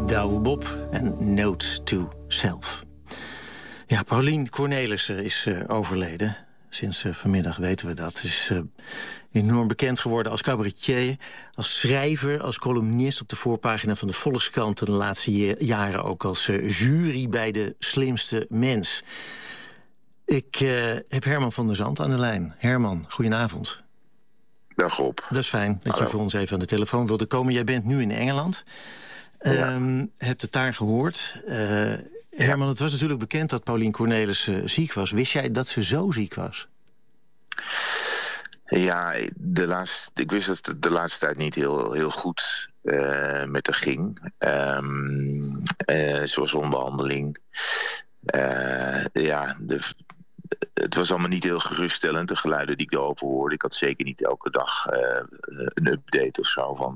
Douwe Bob en Note to Self. Ja, Paulien Cornelissen is overleden. Sinds vanmiddag weten we dat. Ze is enorm bekend geworden als cabaretier, als schrijver, als columnist op de voorpagina van de Volkskrant en de laatste jaren ook als jury bij De Slimste Mens. Ik heb Herman van der Zand aan de lijn. Herman, goedenavond. Dag Rob. Dat is fijn dat je voor ons even aan de telefoon wilde komen. Jij bent nu in Engeland. Hebt het daar gehoord. Herman, het was natuurlijk bekend dat Paulien Cornelissen ziek was. Wist jij dat ze zo ziek was? Ja, ik wist dat het de laatste tijd niet heel goed met haar ging. Ze was onder behandeling. Het was allemaal niet heel geruststellend, de geluiden die ik erover hoorde. Ik had zeker niet elke dag een update of zo van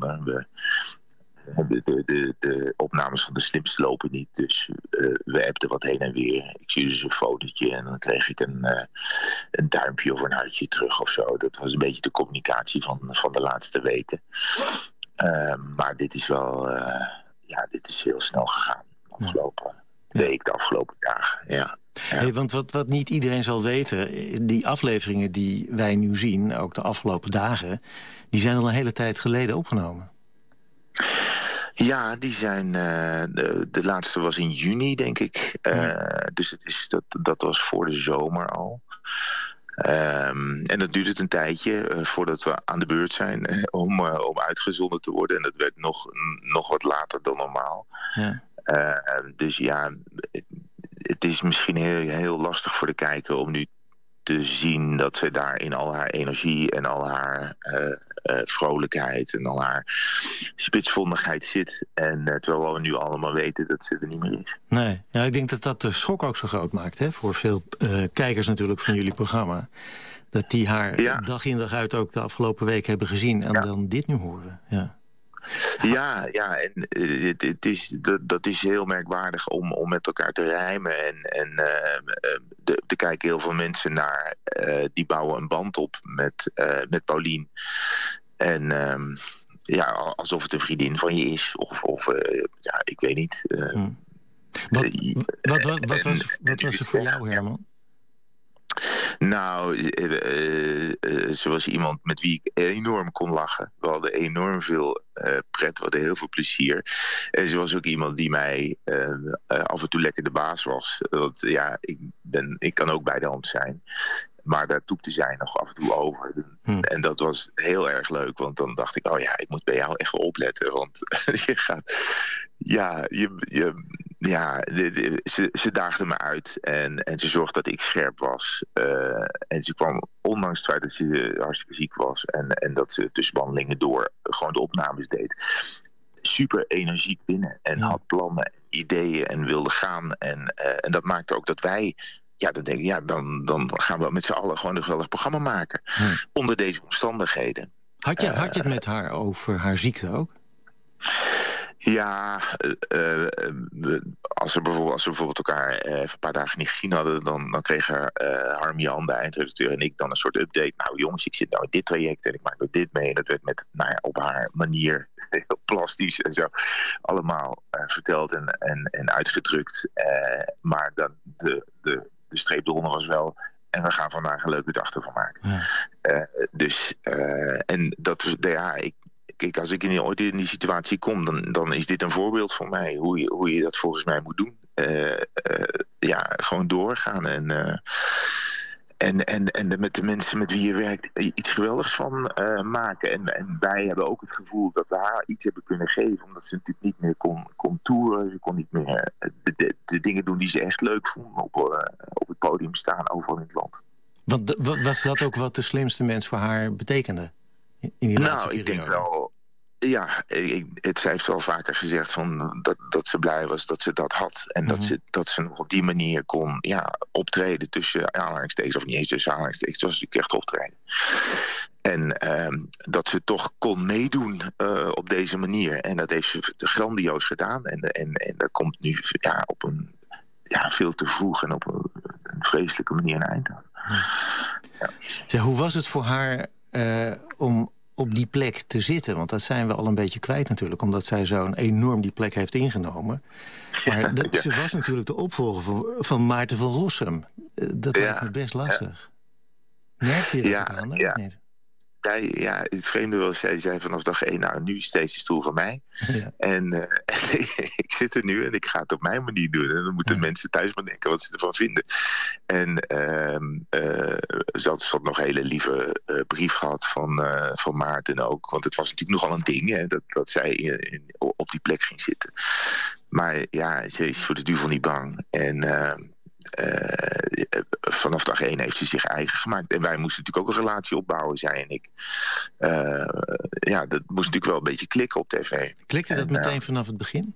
de opnames van De Slimste lopen niet, dus we appten wat heen en weer. Ik stuurde dus een fotootje en dan kreeg ik een duimpje of een hartje terug of zo. Dat was een beetje de communicatie van de laatste weken. Maar dit is wel, dit is heel snel gegaan. De afgelopen dagen, ja. Hey, want wat niet iedereen zal weten, die afleveringen die wij nu zien, ook de afgelopen dagen, die zijn al een hele tijd geleden opgenomen. Ja, die zijn. De laatste was in juni, denk ik. Dus dat was voor de zomer al. En dat duurt het een tijdje voordat we aan de beurt zijn om uitgezonden te worden. En dat werd nog wat later dan normaal. Ja. Dus ja, het is misschien heel lastig voor de kijker om nu te zien dat ze daar in al haar energie en al haar vrolijkheid en al haar spitsvondigheid zit. En terwijl we nu allemaal weten dat ze er niet meer is. Nee, ja, ik denk dat dat de schok ook zo groot maakt, hè, voor veel kijkers natuurlijk van jullie programma. Dat die haar dag in dag uit ook de afgelopen week hebben gezien en dan dit nu horen. Ja, en dat is heel merkwaardig om met elkaar te rijmen. En er kijken heel veel mensen naar, die bouwen een band op met Paulien. En alsof het een vriendin van je is. Of ik weet niet. Wat was het voor jou, Herman? Nou, ze was iemand met wie ik enorm kon lachen. We hadden enorm veel pret, we hadden heel veel plezier. En ze was ook iemand die mij af en toe lekker de baas was. Want ik kan ook bij de hand zijn. Maar daar toepte zij nog af en toe over. En dat was heel erg leuk. Want dan dacht ik, ik moet bij jou echt wel opletten. Want je gaat... Ze daagde me uit. En ze zorgde dat ik scherp was. En ze kwam, ondanks het feit dat ze hartstikke ziek was. En dat ze tussen behandelingen door gewoon de opnames deed. Super energiek binnen. En had plannen, ideeën en wilde gaan. En dat maakte ook dat wij... Ja, dan denk ik, dan gaan we met z'n allen gewoon een geweldig programma maken. Onder deze omstandigheden. Had je het met haar over haar ziekte ook? Ja, als we bijvoorbeeld elkaar even een paar dagen niet gezien hadden, dan kregen Harm-Jan, de eindredacteur, en ik dan een soort update. Nou jongens, ik zit nou in dit traject en ik maak ook dit mee. En dat werd met, op haar manier heel plastisch en zo allemaal verteld en uitgedrukt. Maar dan de streep eronder was wel, en we gaan vandaag een leuke dag ervan maken. Kijk, als ik ooit in die situatie kom, dan is dit een voorbeeld voor mij. Hoe je dat volgens mij moet doen. Gewoon doorgaan. En met de mensen met wie je werkt iets geweldigs van maken. En wij hebben ook het gevoel dat we haar iets hebben kunnen geven. Omdat ze natuurlijk niet meer kon toeren. Ze kon niet meer de dingen doen die ze echt leuk vonden. Op het podium staan, overal in het land. Was dat ook wat De Slimste Mens voor haar betekende? In die laatste periode? Ik denk wel. Ja, zij heeft wel vaker gezegd dat ze blij was dat ze dat had. En dat ze nog op die manier kon optreden tussen aanhalingstekens. Of niet eens tussen aanhalingstekens. Het was natuurlijk echt optreden. En dat ze toch kon meedoen op deze manier. En dat heeft ze grandioos gedaan. En dat komt nu op een veel te vroeg en op een vreselijke manier een eind aan. Hoe was het voor haar om op die plek te zitten? Want dat zijn we al een beetje kwijt natuurlijk, omdat zij zo'n enorm die plek heeft ingenomen. Maar ze was natuurlijk de opvolger van Maarten van Rossum. Dat lijkt me best lastig. Merkte je dat ook aan, of niet? Ja, het vreemde was, zij zei vanaf dag 1... nou, nu is deze stoel van mij. Ja. En ik zit er nu en ik ga het op mijn manier doen. En dan moeten mensen thuis maar denken wat ze ervan vinden. En ze had nog een hele lieve brief gehad van Maarten ook. Want het was natuurlijk nogal een ding, hè, dat zij op die plek ging zitten. Maar ja, ze is voor de duivel niet bang. En... vanaf dag 1 heeft ze zich eigen gemaakt. En wij moesten natuurlijk ook een relatie opbouwen, zij en ik. Dat moest natuurlijk wel een beetje klikken op tv. Klikte dat meteen vanaf het begin?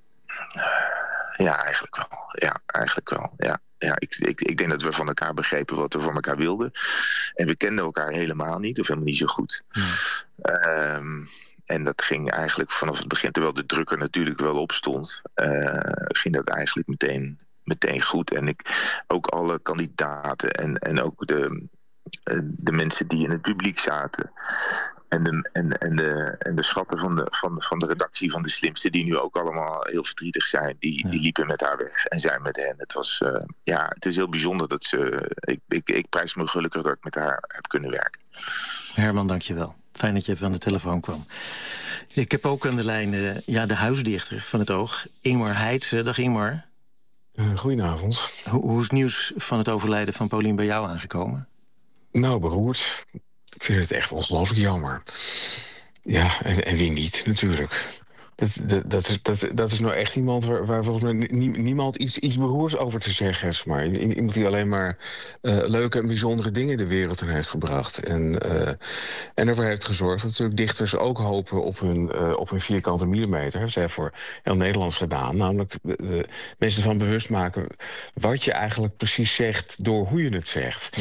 Ja, eigenlijk wel. Ja, ik denk dat we van elkaar begrepen wat we van elkaar wilden. En we kenden elkaar helemaal niet, of helemaal niet zo goed. Ja. En dat ging eigenlijk vanaf het begin, terwijl de druk er natuurlijk wel op stond, ging dat eigenlijk meteen goed. En ook alle kandidaten en ook de mensen die in het publiek zaten. En de schatten van de redactie van De Slimste, die nu ook allemaal heel verdrietig zijn, die liepen met haar weg en zij met hen. Het was, het is heel bijzonder dat ze... Ik prijs me gelukkig dat ik met haar heb kunnen werken. Herman, dankjewel. Fijn dat je even aan de telefoon kwam. Ik heb ook aan de lijn de huisdichter van het Oog, Ingmar Heitse. Dag Ingmar. Goedenavond. Hoe is het nieuws van het overlijden van Paulien bij jou aangekomen? Nou, beroerd. Ik vind het echt ongelooflijk jammer. Ja, en wie niet, natuurlijk. Dat is nou echt iemand waar volgens mij niemand iets beroers over te zeggen heeft. Maar iemand die alleen maar leuke en bijzondere dingen de wereld in heeft gebracht. En ervoor heeft gezorgd dat natuurlijk dichters ook hopen op hun vierkante millimeter. Dat heeft zij voor heel Nederlands gedaan. Namelijk mensen ervan bewust maken wat je eigenlijk precies zegt door hoe je het zegt.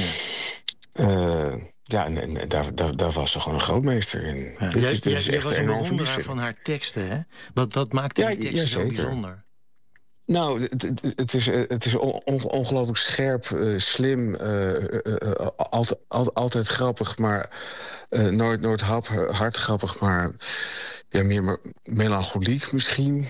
Ja. En daar was ze gewoon een grootmeester in. Ja. Jij was een bewonderaar van haar teksten, hè? Wat maakte die teksten zo bijzonder? Nou, het is ongelooflijk scherp, slim, altijd grappig, maar nooit hard grappig, maar ja, meer melancholiek misschien.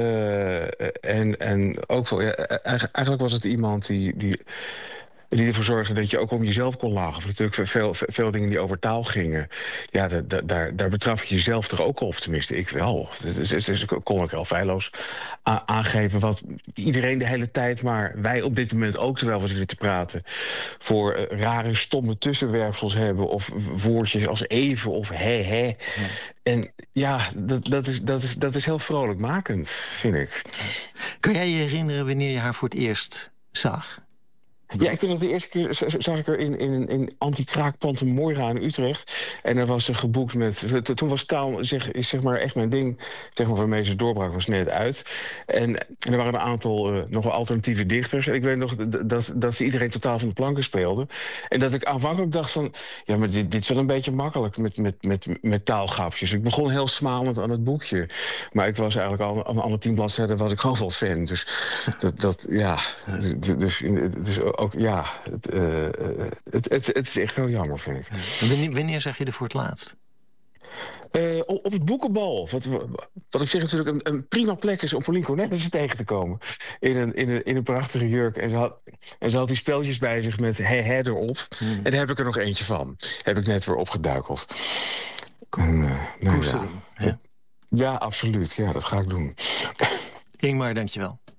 En ook wel, eigenlijk was het iemand die ervoor zorgde dat je ook om jezelf kon lachen. Of natuurlijk veel dingen die over taal gingen. Ja, daar betrap je jezelf er ook op. Tenminste, ik wel. Dus kon ik heel feilloos aangeven wat iedereen de hele tijd, maar wij op dit moment ook, terwijl we zitten te praten, voor rare, stomme tussenwerpsels hebben, of woordjes als even of hè. Ja. En ja, dat is heel vrolijkmakend, vind ik. Kun jij je herinneren wanneer je haar voor het eerst zag? Ja, ik weet nog, de eerste keer zag ik er in Anti-Kraakpand Moira in Utrecht. En daar was ze geboekt met... Toen was taal zeg maar echt mijn ding. Zeg maar, waarmee ze doorbraak was net uit. En er waren een aantal nog wel alternatieve dichters. En ik weet nog dat ze iedereen totaal van de planken speelden. En dat ik aanvankelijk dacht van... Ja, maar dit is wel een beetje makkelijk met taalgrapjes. Ik begon heel smalend aan het boekje. Maar ik was eigenlijk al aan de 10 bladzijden was ik gewoon wel fan. Dus Dus ook, ja, het is echt heel jammer, vind ik. Wanneer zag je er voor het laatst? Op het boekenbal. Wat ik zeg natuurlijk een prima plek is om Paulien Cornelissen tegen te komen. In een prachtige jurk. En ze had die speltjes bij zich met hè erop. En daar heb ik er nog eentje van. Heb ik net weer opgeduikeld. Koesteren. Ja, absoluut. Ja, dat ga ik doen. Ingmar, dankjewel.